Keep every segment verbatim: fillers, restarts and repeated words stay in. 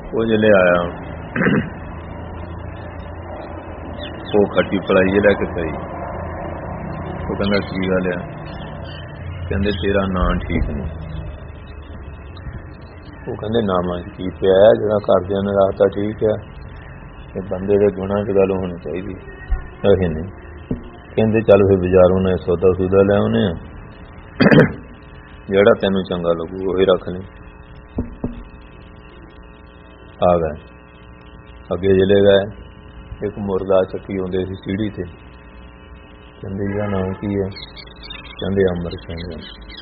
ਉਹ ਜਿਹੜੇ ਆਇਆ ਉਹ ਖੱਟੀ ਪਲਾਈ ਲੈ ਕੇ ਪਈ। ਉਹ ਕਹਿੰਦਾ ਕੀ ਗੱਲ ਆ? ਕਹਿੰਦੇ ਤੇਰਾ ਨਾਂ ਠੀਕ ਨਹੀਂ। ਉਹ ਕਹਿੰਦੇ ਨਾਮਾਂ 'ਚ ਕੀ ਪਿਆ ਜਿਹੜਾ ਘਰਦਿਆਂ ਨੇ ਰਾਸਤਾ ਠੀਕ ਆ, ਇਹ ਬੰਦੇ ਦੇ ਗੁਣਾਂ 'ਚ ਗੱਲ ਹੋਣੀ ਚਾਹੀਦੀ। ਇਹ ਨਹੀਂ ਕਹਿੰਦੇ ਚੱਲ ਫਿਰ ਬਾਜ਼ਾਰੋਂ ਨੇ ਸੌਦਾ ਸੂਦਾ ਲੈ ਆਉਨੇ ਆ, ਜਿਹੜਾ ਤੈਨੂੰ ਚੰਗਾ ਲੱਗੂ ਉਹੀ ਰੱਖ ਲਈ। ਆ ਗਏ ਅੱਗੇ ਚਲੇ ਗਏ। ਇੱਕ ਮੁਰਦਾ ਚੱਕੀ ਆਉਂਦੇ ਸੀ ਸੀੜੀ ਤੇ। ਕਹਿੰਦੇ ਇਹਦਾ ਨਾਮ ਕੀ ਹੈ? ਕਹਿੰਦੇ ਅਮਰ ਸਿੰਘ।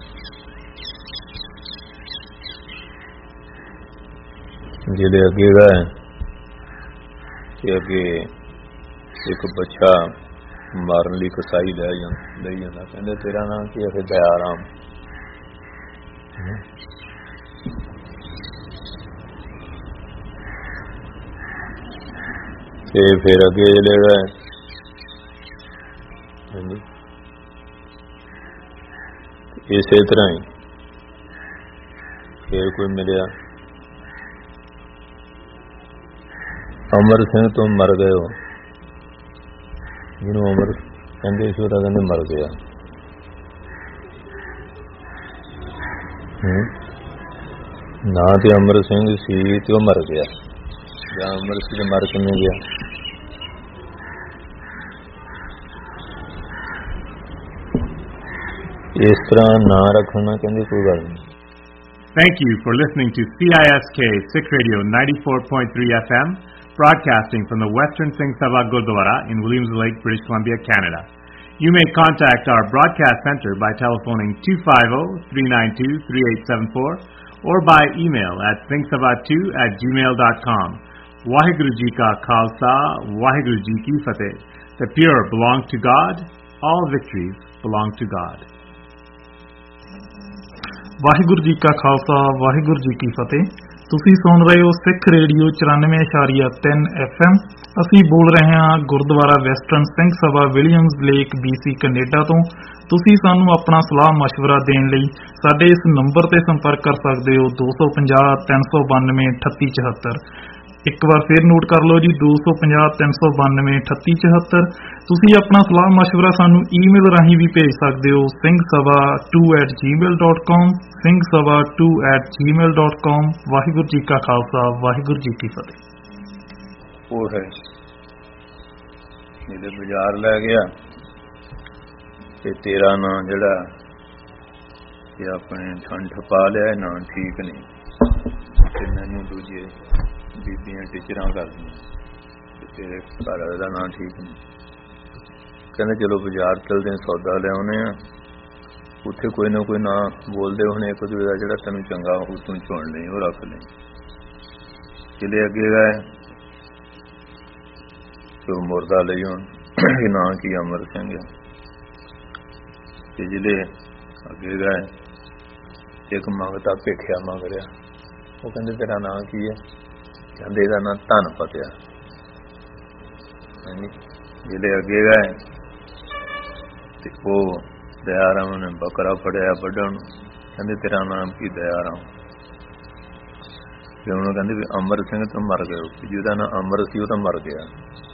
ਜਿਹੜੇ ਅੱਗੇ ਗਏ ਤੇ ਅੱਗੇ ਇੱਕ ਬੱਚਾ ਮਾਰਨ ਲਈ ਕਸਾਈ ਲੈ ਜਾਂ ਲਈ ਜਾਂਦਾ। ਕਹਿੰਦੇ ਤੇਰਾ ਨਾਮ ਕੀ ਹੈ? ਫਿਰ ਦਇਆਰਾਮ। ਤੇ ਫਿਰ ਅੱਗੇ ਚਲੇ ਗਏ। ਇਸੇ ਤਰ੍ਹਾਂ ਹੀ ਫਿਰ ਕੋਈ ਮਿਲਿਆ, ਅਮਰ ਸਿੰਘ ਤੋਂ ਮਰ ਗਏ ਹੋ। ਜਿਹਨੂੰ ਅਮਰ ਕਹਿੰਦੇ ਸੀ ਉਹਦਾ ਕਹਿੰਦੇ ਮਰ ਗਿਆ। ਨਾ ਤੇ ਅਮਰ ਸਿੰਘ ਸੀ ਤੇ ਉਹ ਮਰ ਗਿਆ, ਜਾਂ ਅਮਰ ਸਿੰਘ ਤੇ ਮਰ ਕਿਵੇਂ ਗਿਆ? ਇਸ ਤਰ੍ਹਾਂ ਨਾਂ ਰੱਖਣਾ ਕਹਿੰਦੇ ਕੋਈ ਗੱਲ ਨਹੀਂ। Thank you for listening to C I S K Sikh Radio ninety-four point three F M, broadcasting from the Western Singh Sabha Gurdwara in Williams Lake, British Columbia, Canada. You may contact our broadcast center by telephoning two five zero, three nine two, three eight seven four or by email at singh sabha two at gmail dot com. Waheguru Ji Ka Khalsa, Waheguru Ji Ki Fateh. The pure belong to God. All victories belong to God. Waheguru ji ਕਾ ਖਾਲਸਾ, ਵਾਹਿਗੁਰੂ ਜੀ ਕੀ ਫਤਿਹ। ਤੁਸੀਂ ਸੁਣ ਰਹੇ ਹੋ ਸਿੱਖ radio ਚੁਰਾਨਵੇਂ ਇਸ਼ਾਰੀਆ ਤਿੰਨ F M. ਅਸੀਂ ਬੋਲ ਰਹੇ ਹਾਂ Gurdwara western Singh Sabha Williams lake B C Canada ਤੋਂ। ਤੁਸੀਂ ਸਾਨੂੰ ਆਪਣਾ ਸਲਾਹ ਮਸ਼ਵਰਾ ਦੇਣ ਲਈ ਸਾਡੇ ਇਸ ਨੰਬਰ ਤੇ ਸੰਪਰਕ ਕਰ ਸਕਦੇ ਹੋ ਦੋ ਸੌ ਪੰਜਾਹ ਤਿੰਨ ਸੌ ਬਾਨਵੇਂ ਅਠੱਤੀ ਚੁਹੱਤਰ। ਇੱਕ ਵਾਰ ਫਿਰ ਨੋਟ ਕਰ ਲਓ ਜੀ, ਦੋ ਸੌ ਪੰਜਾਹ ਤਿੰਨ ਸੌ ਬਾਨਵੇਂ ਅਠੱਤੀ ਚੁਹੱਤਰ। ਤੁਸੀਂ ਆਪਣਾ ਸਲਾਹ ਮਸ਼ਵਰਾ ਸਾਨੂੰ ਈਮੇਲ ਰਾਹੀਂ ਵੀ ਭੇਜ ਸਕਦੇ ਹੋ, Singh Sabha to at Gmail dot com, Singh Sabha to at Gmail dot com. Waheguru ji ਕਾ ਖਾਲਸਾ, ਵਾਹਿਗੁਰੂ ਜੀ ਕੀ ਫਤਿਹ। ਉਹ ਹੈ ਜਿਹਦੇ ਬਾਜ਼ਾਰ ਲੈ ਗਿਆ ਤੇ ਤੇਰਾ ਨਾਂ ਜਿਹੜਾ ਇਹ ਆਪਣੇ ਠੰਡ ਪਾ ਲਿਆ, ਨਾਂ ਠੀਕ ਨਹੀਂ ਤੇ ਮੈਨੂੰ ਦੂਜੇ ਬੀਬੀਆਂ ਟੀਚਰਾਂ ਕਰਦੀਆਂ ਤੇ ਤੇਰੇ ਘਰ ਦਾ ਨਾਂ ਠੀਕ ਨਹੀਂ। ਕਹਿੰਦੇ ਚਲੋ ਬਾਜ਼ਾਰ ਚਲਦੇ ਹਾਂ, ਸੌਦਾ ਲਿਆਉਂਦੇ ਹਾਂ। ਉੱਥੇ ਕੋਈ ਨਾ ਕੋਈ ਨਾਂ ਬੋਲਦੇ ਹੋਣੇ ਇੱਕ ਦੂਜੇ ਦਾ, ਜਿਹੜਾ ਤੈਨੂੰ ਚੰਗਾ ਉਹ ਤੂੰ ਚੁਣ ਲਈ, ਉਹ ਰੱਖ ਲਈ। ਚਲੇ ਅੱਗੇ ਗਏ ਤੇ ਮੁਰਦਾ ਲਈ ਹੁਣ ਇਹ ਨਾਂ ਕੀ? ਅਮਰ ਸਿੰਘ। ਤੇ ਜਿਹੜੇ ਅੱਗੇ ਗਏ ਇੱਕ ਮੰਗਤਾ ਭੇਖਿਆ ਮੰਗ ਰਿਹਾ। ਉਹ ਕਹਿੰਦੇ ਤੇਰਾ ਨਾਂ ਕੀ ਹੈ? ਕਹਿੰਦੇ ਇਹਦਾ ਨਾਂ ਧਨ ਪਤਿਆ। ਜਿਹੜੇ ਅੱਗੇ ਗਏ ਤੇ ਉਹ ਦਇਆਰਾਮ ਨੇ ਬੱਕਰਾ ਫੜਿਆ ਵੱਢਣ ਨੂੰ। ਕਹਿੰਦੇ ਤੇਰਾ ਨਾਮ ਕੀ? ਦਇਆਰਾਮ। ਤੇ ਉਹਨੂੰ ਕਹਿੰਦੇ ਵੀ ਅਮਰ ਸਿੰਘ ਤੋਂ ਮਰ ਗਏ। ਜਿਹਦਾ ਨਾਂ ਅਮਰ ਸੀ ਉਹ ਤਾਂ ਮਰ ਗਿਆ।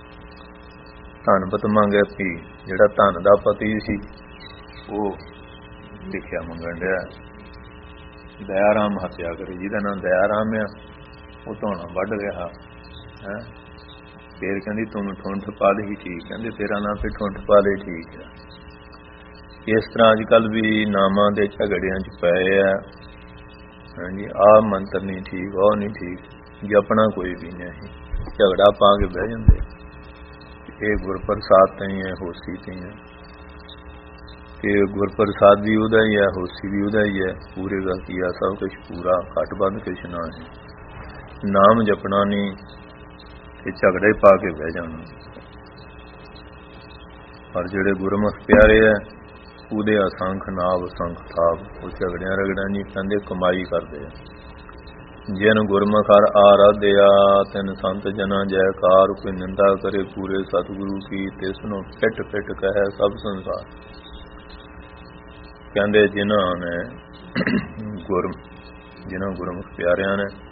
ਧਨ ਪਤ ਮੰਗਿਆ ਸੀ, ਜਿਹੜਾ ਧਨ ਦਾ ਪਤੀ ਸੀ ਉਹ ਲਿਖਿਆ ਮੰਗਣ ਡਿਆ ਦਇਆਰਾਮ ਹੱਤਿਆ ਕਰੇ। ਜਿਹਦਾ ਨਾਂ ਦਇਆਰਾਮ ਆ ਉਹ ਧੋਣਾ ਵੱਢ ਰਿਹਾ ਹੈ। ਫਿਰ ਕਹਿੰਦੀ ਤੂੰ ਠੁੰਠ ਪਾ ਲਈ ਠੀਕ। ਕਹਿੰਦੇ ਤੇਰਾ ਨਾਂ ਫਿਰ ਠੁੰਠ ਪਾ ਲਈ ਠੀਕ ਹੈ। ਇਸ ਤਰ੍ਹਾਂ ਅੱਜ ਕੱਲ੍ਹ ਵੀ ਨਾਮਾਂ ਦੇ ਝਗੜਿਆਂ 'ਚ ਪਏ ਆ। ਹਾਂਜੀ, ਆਹ ਮੰਤਰ ਨਹੀਂ ਠੀਕ, ਉਹ ਨਹੀਂ ਠੀਕ, ਜਪਣਾ ਕੋਈ ਵੀ ਨਹੀਂ, ਝਗੜਾ ਪਾ ਕੇ ਬਹਿ ਜਾਂਦੇ। ਇਹ ਗੁਰਪ੍ਰਸਾਦ ਤੇ ਹੀ ਹੈ, ਹੋਸੀ ਤੇ ਹੀ ਹੈ। ਕਿ ਗੁਰਪ੍ਰਸਾਦ ਵੀ ਉਹਦਾ ਹੀ ਹੈ, ਹੋਸੀ ਵੀ ਉਹਦਾ ਹੀ ਹੈ। ਪੂਰੇ ਦਾ ਕੀਆ ਸਭ ਕੁਛ ਪੂਰਾ, ਘੱਟ ਵੱਧ ਕੁਛ ਨਾ ਹੈ। ਨਾਮ ਜਪਣਾ ਨਹੀਂ ਤੇ ਝਗੜੇ ਪਾ ਕੇ ਬਹਿ ਜਾਣਾ। ਪਰ ਜਿਹੜੇ ਗੁਰਮੁਖ ਪਿਆਰੇ ਹੈ ਉਹਦੇ ਅਸੰਖ ਨਾਭ ਅਸੰਖ ਥਾਪ, ਉਹ ਝਗੜਿਆਂ ਰਗੜਿਆਂ ਨਹੀਂ ਕਹਿੰਦੇ, ਕਮਾਈ ਕਰਦੇ ਆ। ਜਿਨ ਗੁਰਮੁਖ ਹਰਿ ਆਰਾਧਿਆ ਤਿਨ ਸੰਤ ਜਨਾਂ ਜੈਕਾਰ। ਕੋਈ ਨਿੰਦਾ ਕਰੇ ਪੂਰੇ ਸਤਿਗੁਰੂ ਕੀ, ਤਿਸ ਨੂੰ ਫਿੱਟ ਫਿੱਟ ਕਹੈ ਸਭ ਸੰਸਾਰ। ਕਹਿੰਦੇ ਜਿਨ੍ਹਾਂ ਨੇ ਗੁਰ ਜਿਨ੍ਹਾਂ ਗੁਰਮੁਖ ਪਿਆਰਿਆਂ ਨੇ